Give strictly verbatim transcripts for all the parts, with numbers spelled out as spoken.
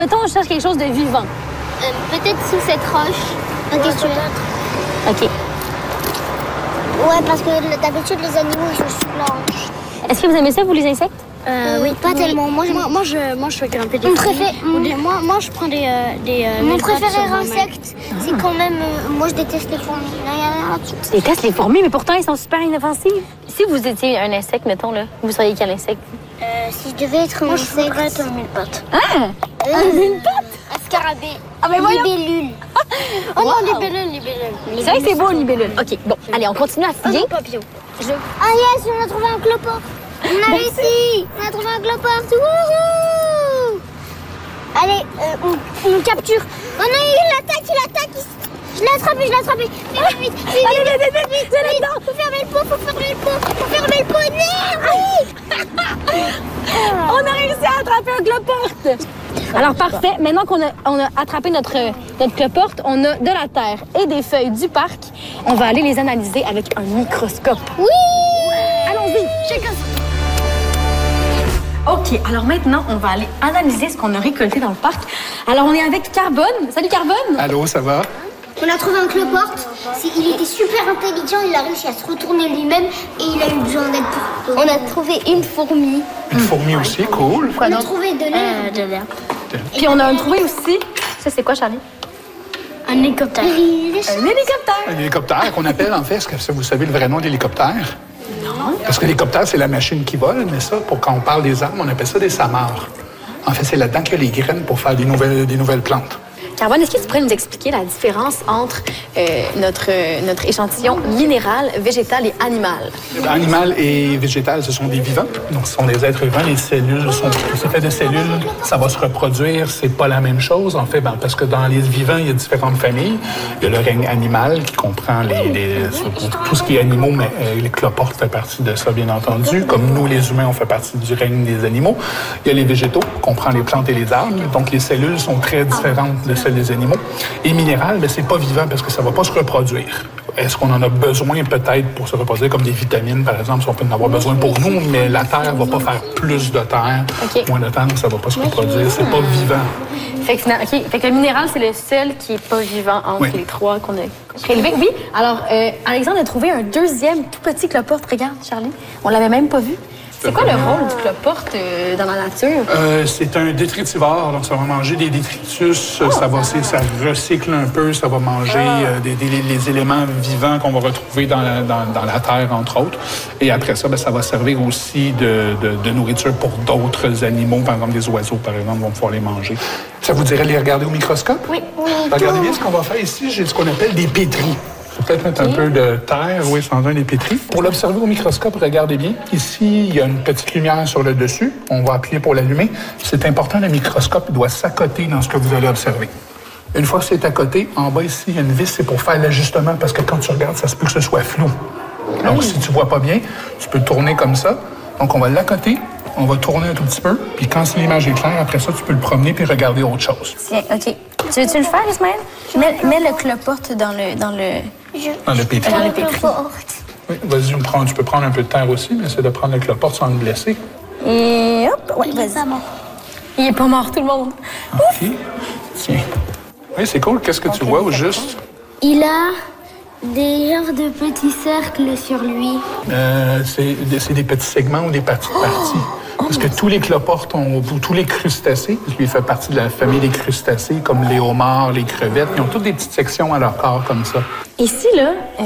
Mettons, on cherche quelque chose de vivant. Euh, Peut-être sous cette roche. Ouais, peut-être. OK. Ouais, parce que d'habitude, les animaux, ils sont sous planche. Est-ce que vous aimez ça, vous, les insectes? Euh, oui, pas oui. tellement. Moi, je... Moi, moi, je, moi, je fais grimper des Mon fruits. préféré- Ou des- moi, moi, je prends des... Euh, des euh, Mon mes pattes préféré sur ma main. insecte, c'est quand même... euh, moi, je déteste les fourmis. Là, il y en a un là-dessus. Tu détestes les fourmis, mais pourtant, ils sont super inoffensifs. Si vous étiez un insecte, mettons, là, vous seriez quel insecte? Euh, si je devais être un Moi, je insecte... voudrais être un mille pattes. Ah! Euh, Un mille-pattes? Un scarabée. Ah, ben voyons! Libellule. Oh Wow. non, libellule, libellule. C'est vrai que c'est beau, libellule. OK, bon, allez, on continue à Ah fouiller. non, papillon. Je... Ah yes, on a trouvé un cloporte. On a réussi. On a trouvé un cloporte. Wouhou! Allez, euh, on, on capture. Oh non, il attaque, il attaque. il- Je l'ai attrapé, je l'ai attrapé. Vite, vite, vite, vite, Allez, vite, vite, vite, vite, c'est là-dedans. Faut fermer le pot, faut fermer le pot, faut fermer le pot. Non, oui. On a réussi à attraper un cloporte! Alors, parfait. Maintenant qu'on a, on a attrapé notre, notre cloporte, on a de la terre et des feuilles du parc. On va aller les analyser avec un microscope. Oui. Allons-y! Chacun. OK, alors maintenant, on va aller analyser ce qu'on a récolté dans le parc. Alors, on est avec Carbone. Salut, Carbone! Allô, ça va? On a trouvé un cloporte. C'est- Il était super intelligent, il a réussi à se retourner lui-même et il a eu besoin d'aide pour... On a trouvé une fourmi. Une fourmi aussi, cool. On a trouvé de l'air. Euh, de l'air. Puis, on a trouvé aussi... Ça, c'est quoi, Charlie? Un hélicoptère. Un hélicoptère! Un hélicoptère qu'on appelle, en fait, est-ce que vous savez le vrai nom de l'hélicoptère? Non. Parce que l'hélicoptère, c'est la machine qui vole, mais ça, pour quand on parle des arbres, on appelle ça des samars. En fait, c'est là-dedans qu'il y a les graines pour faire des nouvelles, des nouvelles plantes. Carbone, est-ce que tu pourrais nous expliquer la différence entre euh, notre, euh, notre échantillon minéral, végétal et animal? Animal et végétal, ce sont des vivants. Donc, ce sont des êtres vivants. Les cellules sont... C'est fait de cellules, ça va se reproduire. C'est pas la même chose, en fait, ben, parce que dans les vivants, il y a différentes familles. Il y a le règne animal qui comprend les, les, tout ce qui est animaux, mais euh, les cloportes fait partie de ça, bien entendu. Comme nous, les humains, on fait partie du règne des animaux. Il y a les végétaux, qui comprend les plantes et les arbres. Donc, les cellules sont très différentes de celles des animaux. Et minéral, ben, c'est pas vivant parce que ça va pas se reproduire. Est-ce qu'on en a besoin peut-être pour se reproduire, comme des vitamines, par exemple, si on peut en avoir besoin pour nous, mais la Terre va pas faire plus de terre. OK. Moins de terre, ça va pas se reproduire. C'est pas vivant. Fait que, finalement- OK. Fait que le minéral, c'est le seul qui est pas vivant entre Oui. les trois qu'on a prélevés. Oui. Alors, euh, Alexandre a trouvé un deuxième tout petit cloporte. Regarde, Charlie. On l'avait même pas vu. C'est quoi le rôle du cloporte euh, dans la nature? Euh, c'est un détritivore, donc ça va manger des détritus, oh, ça va, ça recycle un peu, ça va manger euh, des, des, les éléments vivants qu'on va retrouver dans la, dans, dans la terre, entre autres. Et après ça, ben, ça va servir aussi de, de, de nourriture pour d'autres animaux, par exemple des oiseaux, par exemple, vont pouvoir les manger. Ça vous dirait de les regarder au microscope? Oui. Oui. Regardez bien ce qu'on va faire ici, j'ai ce qu'on appelle des pétris. Je vais peut-être mettre un peu de terre, oui, sans un des pétris. Pour l'observer au microscope, regardez bien. Ici, il y a une petite lumière sur le dessus. On va appuyer pour l'allumer. C'est important, le microscope doit s'accoter dans ce que vous allez observer. Une fois que c'est à côté, en bas ici, il y a une vis, c'est pour faire l'ajustement, parce que quand tu regardes, ça se peut que ce soit flou. Donc, si tu vois pas bien, tu peux tourner comme ça. Donc, on va l'accoter, on va tourner un tout petit peu, puis quand l'image est claire, après ça, tu peux le promener puis regarder autre chose. Tiens, OK. Tu veux-tu le faire, Ismaël? Mets, mets le cloporte dans le... Dans le... Dans le pétri. Dans le pétri. Oui, vas-y, on prend- tu peux prendre un peu de terre aussi, mais c'est de prendre le cloporte sans le blesser. Et hop, ouais, vas-y. Il est pas mort, tout le monde. OK. Tiens. Oui, c'est cool. Qu'est-ce que tu vois au juste? Il a des genres de petits cercles sur lui. Euh, c'est des, c'est des petits segments ou des petites parties. Parce que tous les cloportes, ont, ou tous les crustacés, lui fait partie de la famille des crustacés, comme les homards, les crevettes, ils ont toutes des petites sections à leur corps comme ça. Ici, là, euh,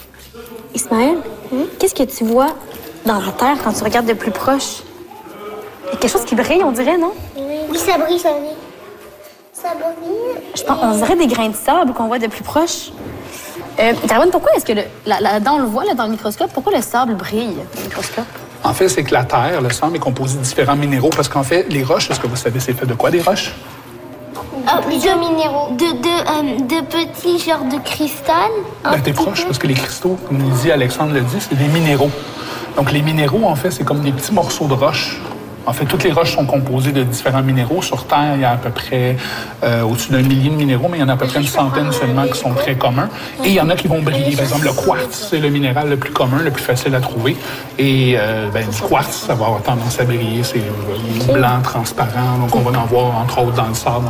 Ismaël, qu'est-ce que tu vois dans la terre quand tu regardes de plus proche? Il y a quelque chose qui brille, on dirait, non? Oui, ça brille, ça brille. Ça brille. Je pense, on dirait des grains de sable qu'on voit de plus proche. Euh, Carbone, pourquoi est-ce que le, là, là-dedans, on le voit là, dans le microscope, pourquoi le sable brille dans le microscope? En fait, c'est que la terre, le sable, est composé de différents minéraux. Parce qu'en fait, les roches, est-ce que vous savez, c'est fait de quoi, des roches? Ah, plusieurs minéraux. De, de, euh, de petits genres de cristal. Ben, t'es proche, parce que les cristaux, comme il dit, Alexandre le dit, c'est des minéraux. Donc, les minéraux, en fait, c'est comme des petits morceaux de roche. En fait, toutes les roches sont composées de différents minéraux. Sur Terre, il y a à peu près euh, au-dessus d'un millier de minéraux, mais il y en a à peu près une centaine seulement qui sont très communs. Et il y en a qui vont briller. Par exemple, le quartz, c'est le minéral le plus commun, le plus facile à trouver. Et euh, ben, du quartz, ça va avoir tendance à briller. C'est euh, blanc, transparent. Donc, on va en voir, entre autres, dans le sable,